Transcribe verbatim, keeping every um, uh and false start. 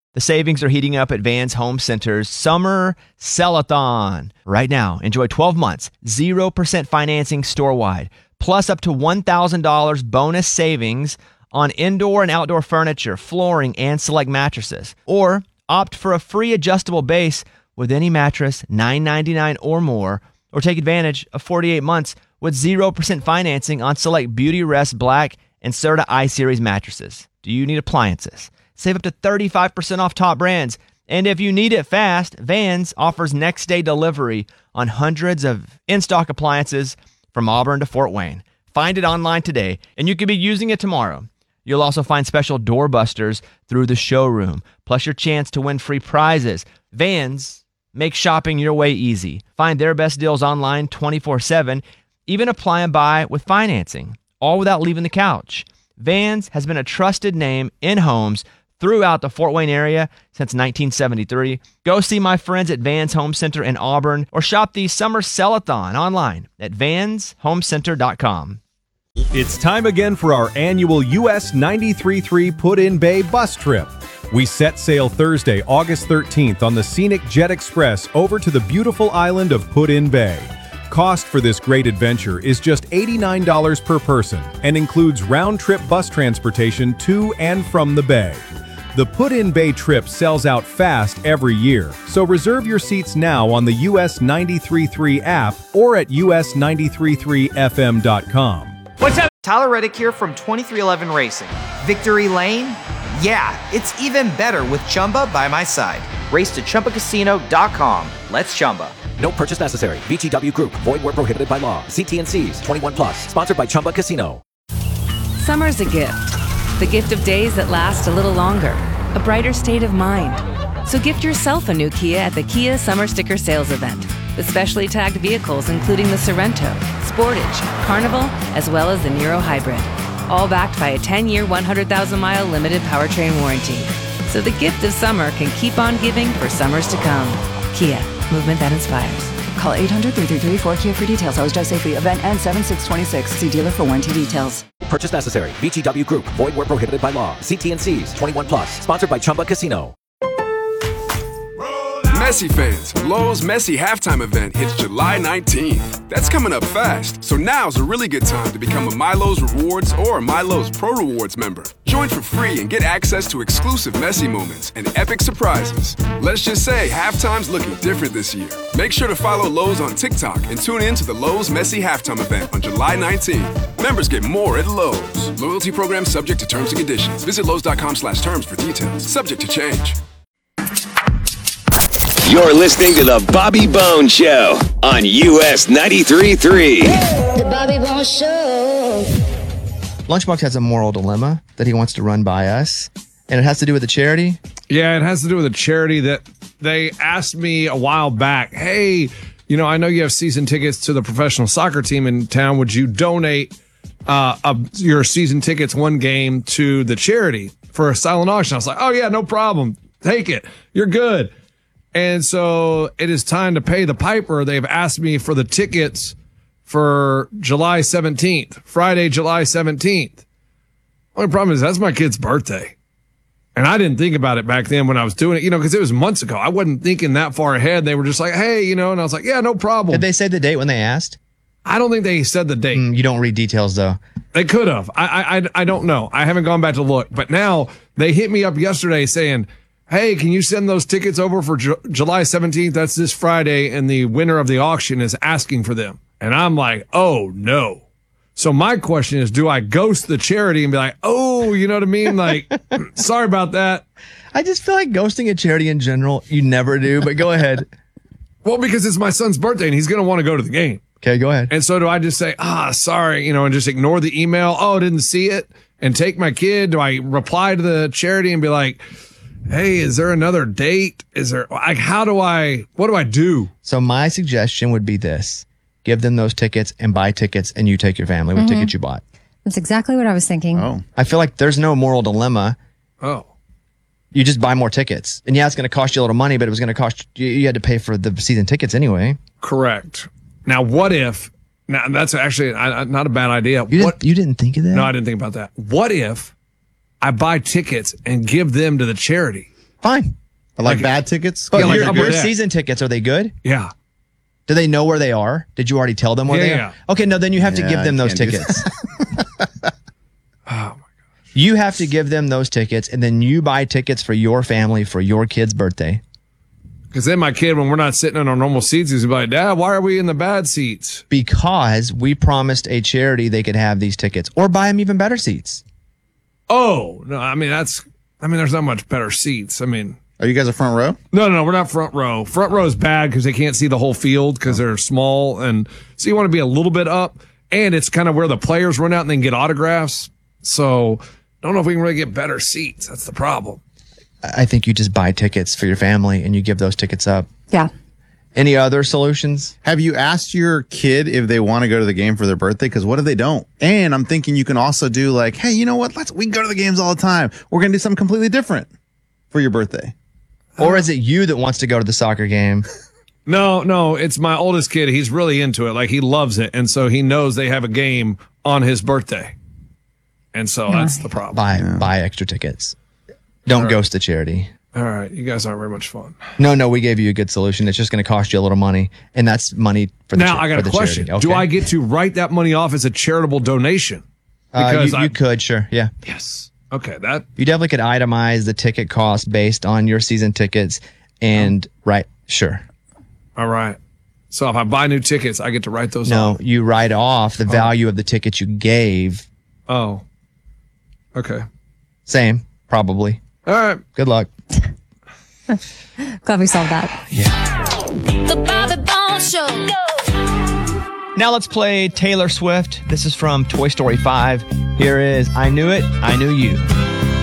The savings are heating up at Vans Home Center's Summer Sell-a-thon. Right now, enjoy twelve months, zero percent financing store-wide, plus up to one thousand dollars bonus savings on indoor and outdoor furniture, flooring, and select mattresses. Or opt for a free adjustable base with any mattress, nine ninety-nine or more, or take advantage of forty-eight months with zero percent financing on select Beautyrest Black and Serta I-Series mattresses. Do you need appliances? Save up to thirty-five percent off top brands. And if you need it fast, Vans offers next-day delivery on hundreds of in-stock appliances from Auburn to Fort Wayne. Find it online today, and you could be using it tomorrow. You'll also find special doorbusters through the showroom, plus your chance to win free prizes. Vans make shopping your way easy. Find their best deals online twenty-four seven, even apply and buy with financing, all without leaving the couch. Vans has been a trusted name in homes throughout the Fort Wayne area since nineteen seventy-three. Go see my friends at Vans Home Center in Auburn or shop the Summer Sell-a-thon online at vans home center dot com. It's time again for our annual U S ninety-three point three Put-in Bay bus trip. We set sail Thursday, August thirteenth on the scenic Jet Express over to the beautiful island of Put-in Bay. Cost for this great adventure is just eighty-nine dollars per person and includes round-trip bus transportation to and from the bay. The Put-in Bay trip sells out fast every year, so reserve your seats now on the U S ninety-three point three app or at U S ninety-three point three F M dot com. What's up? Tyler Reddick here from twenty-three eleven Racing. Victory Lane? Yeah, it's even better with Chumba by my side. Race to Chumba Casino dot com. Let's Chumba. No purchase necessary. V G W Group. Void where prohibited by law. See T and C's. twenty-one plus. Sponsored by Chumba Casino. Summer's a gift. The gift of days that last a little longer. A brighter state of mind. So gift yourself a new Kia at the Kia Summer Sticker Sales Event. With specially tagged vehicles including the Sorrento, Sportage, Carnival, as well as the Niro Hybrid. All backed by a ten-year, one hundred thousand mile limited powertrain warranty. So the gift of summer can keep on giving for summers to come. Kia, movement that inspires. Call eight hundred, three three three, four K I A for details. Always drive safely. Event ends seven six twenty-six. See dealer for warranty details. Purchase necessary. V G W Group. Void where prohibited by law. See T and C's. twenty-one plus. Sponsored by Chumba Casino. Messi fans, Lowe's Messi halftime event hits July nineteenth. That's coming up fast, so now's a really good time to become a MyLowe's Rewards or MyLowe's Pro Rewards member. Join for free and get access to exclusive Messi moments and epic surprises. Let's just say halftime's looking different this year. Make sure to follow Lowe's on TikTok and tune in to the Lowe's Messi halftime event on July nineteenth. Members get more at Lowe's. Loyalty program subject to terms and conditions. Visit Lowe's.com slash terms for details. Subject to change. You're listening to The Bobby Bones Show on U S ninety-three point three. The Bobby Bones Show. Lunchbox has a moral dilemma that he wants to run by us, and it has to do with a charity. Yeah, it has to do with a charity that they asked me a while back. Hey, you know, I know you have season tickets to the professional soccer team in town. Would you donate uh, a, your season tickets one game to the charity for a silent auction? I was like, oh, yeah, no problem. Take it. You're good. And so it is time to pay the piper. They've asked me for the tickets for July seventeenth, Friday, July seventeenth. Only problem is that's my kid's birthday. And I didn't think about it back then when I was doing it, you know, because it was months ago. I wasn't thinking that far ahead. They were just like, hey, you know, and I was like, yeah, no problem. Did they say the date when they asked? I don't think they said the date. Mm, you don't read details, though. They could have. I, I, I don't know. I haven't gone back to look. But now they hit me up yesterday saying, hey, can you send those tickets over for Ju- July seventeenth? That's this Friday, and the winner of the auction is asking for them. And I'm like, oh, no. So my question is, do I ghost the charity and be like, oh, you know what I mean? Like, sorry about that. I just feel like ghosting a charity in general, you never do, but go ahead. Well, because it's my son's birthday, and he's going to want to go to the game. Okay, go ahead. And so do I just say, ah, sorry, you know, and just ignore the email? Oh, didn't see it, and take my kid? Do I reply to the charity and be like, hey, is there another date? Is there, like, how do I, what do I do? So my suggestion would be this. Give them those tickets and buy tickets, and you take your family with Mhm. tickets you bought. That's exactly what I was thinking. Oh. I feel like there's no moral dilemma. Oh. You just buy more tickets. And yeah, it's going to cost you a little money, but it was going to cost you, you had to pay for the season tickets anyway. Correct. Now, what if, now that's actually uh, not a bad idea. You what, didn't, you didn't think of that? No, I didn't think about that. What if I buy tickets and give them to the charity? Fine. But like, like bad tickets? But yeah, your, like your yeah. season tickets, are they good? Yeah. Do they know where they are? Did you already tell them where yeah, they are? Yeah. Okay, no, then you have yeah, to give them those tickets. Oh, my God. You have to give them those tickets, and then you buy tickets for your family for your kid's birthday. Because then my kid, when we're not sitting in our normal seats, he's like, Dad, why are we in the bad seats? Because we promised a charity they could have these tickets or buy them even better seats. Oh, no, I mean, that's, I mean, there's not much better seats. I mean, are you guys a front row? No, no, no, we're not front row. Front row is bad because they can't see the whole field because they're small. And so you want to be a little bit up. And it's kind of where the players run out and then get autographs. So don't know if we can really get better seats. That's the problem. I think you just buy tickets for your family and you give those tickets up. Yeah. Any other solutions? Have you asked your kid if they want to go to the game for their birthday? Because what if they don't? And I'm thinking you can also do like, hey, you know what? Let's we can go to the games all the time. We're gonna do something completely different for your birthday. Or is it you that wants to go to the soccer game? No, no, it's my oldest kid. He's really into it. Like he loves it, and so he knows they have a game on his birthday, and so that's the problem. Buy yeah. buy extra tickets. Don't right. ghost the charity. All right. You guys aren't very much fun. No, no, we gave you a good solution. It's just going to cost you a little money, and that's money for the Now, cha- I got a question. Okay. Do I get to write that money off as a charitable donation? Because uh, you, you could, sure. Yeah. Yes. Okay. That You definitely could itemize the ticket cost based on your season tickets and oh. right. Sure. All right. So if I buy new tickets, I get to write those no, off? No, you write off the oh. value of the tickets you gave. Oh. Okay. Same, probably. All right. Good luck. Glad we solved that. Yeah. The Bobby Bones Show. Now let's play Taylor Swift. This is from Toy Story five. Here is I Knew It, I Knew You.